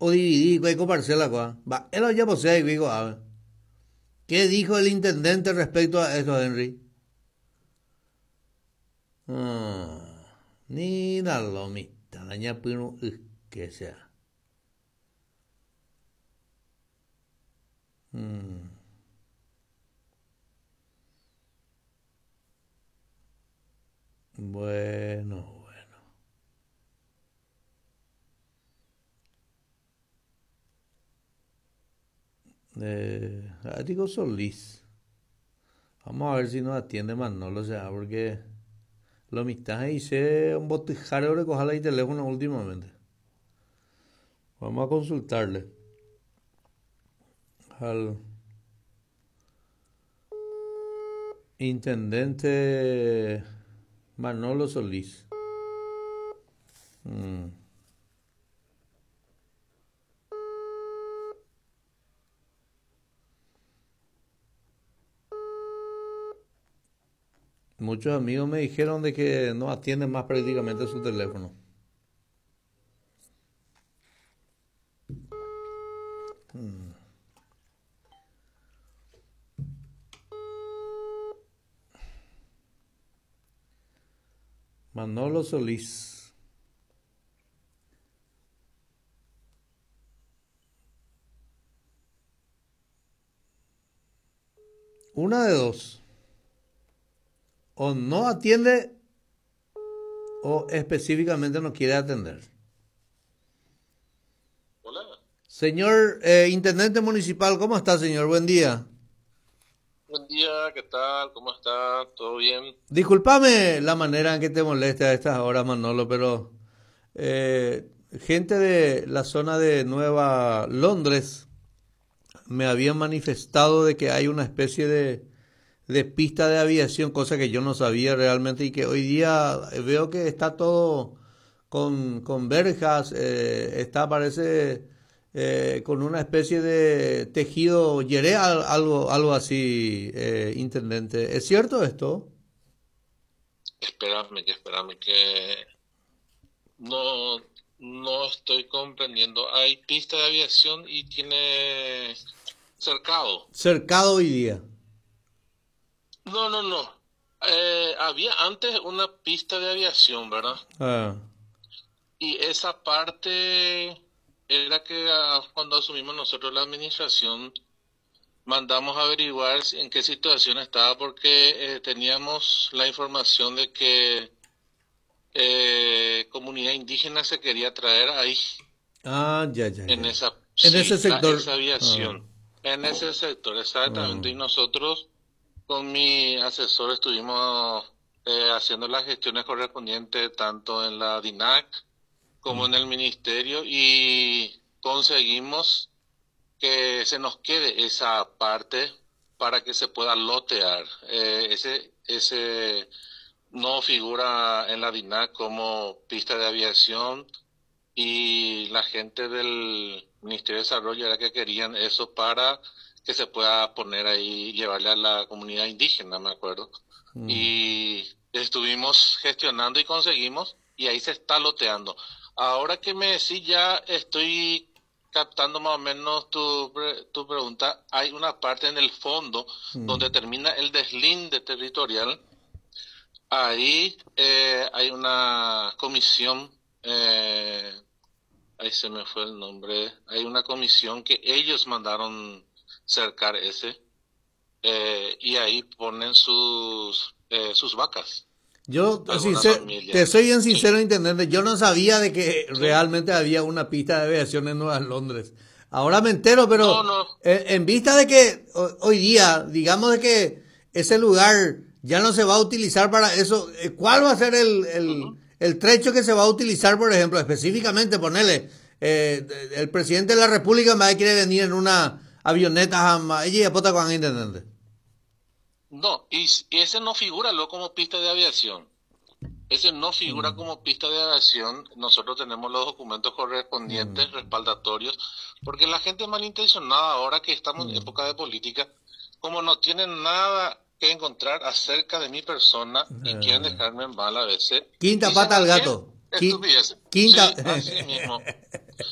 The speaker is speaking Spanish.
o dividir cualquier parcela, va, él ya posee y digo, a ver, ¿qué dijo el intendente respecto a esto, Henry? Ni la lomita, la ñapino, que sea. Mm, bueno, bueno. Ático Solís. Vamos a ver si nos atiende Manolo, o sea, porque lo mitad hice un botijario de cogerle el teléfono últimamente. Vamos a consultarle al intendente Manolo Solís. Mm. Muchos amigos me dijeron de que no atienden más prácticamente su teléfono. Manolo Solís. Una de dos. O no atiende o específicamente no quiere atender. Hola, Señor intendente municipal, ¿cómo está, señor? Buen día. buen día, ¿qué tal? ¿Cómo está? ¿Todo bien? Discúlpame la manera en que te moleste a estas horas, Manolo, pero eh, gente de la zona de Nueva Londres me habían manifestado de que hay una especie de pista de aviación, cosa que yo no sabía realmente y que hoy día veo que está todo con verjas, está parece con una especie de tejido yeré, algo así, intendente. ¿Es cierto esto? Espérame, que no, no estoy comprendiendo. Hay pista de aviación y tiene cercado. Cercado hoy día. No. Había antes una pista de aviación, ¿verdad? Ah, Y esa parte era que cuando asumimos nosotros la administración, mandamos a averiguar en qué situación estaba porque teníamos la información de que comunidad indígena se quería traer ahí en ya. esa, En ese sí, sector. esa Ah, aviación, en ese sector ah, exactamente. Y nosotros con mi asesor estuvimos haciendo las gestiones correspondientes tanto en la DINAC como en el ministerio y conseguimos que se nos quede esa parte para que se pueda lotear. Ese no figura en la DINAC como pista de aviación y la gente del Ministerio de Desarrollo era que querían eso para que se pueda poner ahí y llevarle a la comunidad indígena, me acuerdo. mm. Y estuvimos gestionando y conseguimos y ahí se está loteando. Ahora que me decís ya estoy captando más o menos tu pregunta. Hay una parte en el fondo donde termina el deslinde territorial. Ahí hay una comisión, ahí se me fue el nombre, hay una comisión que ellos mandaron cercar ese y ahí ponen sus vacas, Yo, algunas te familias. soy bien Sí. sincero, intendente, yo no sabía de que Sí. realmente había una pista de aviación en Nueva Londres. Ahora me entero, No, pero no. en vista de que hoy día, digamos de que ese lugar ya no se va a utilizar para eso, ¿cuál va a ser Ujú. el trecho que se va a utilizar, por ejemplo, específicamente, ponerle, el presidente de la República me quiere venir en una avioneta a ella y a Potacuán, intendente? No, y ese no figura luego como pista de aviación. Ese no figura como pista de aviación. Nosotros tenemos los documentos correspondientes, respaldatorios, porque la gente malintencionada ahora que estamos en época de política, como no tienen nada que encontrar acerca de mi persona y quieren dejarme en mal a veces, Quinta dicen pata al cualquier gato. estupidez. Quinta. Sí, así mismo.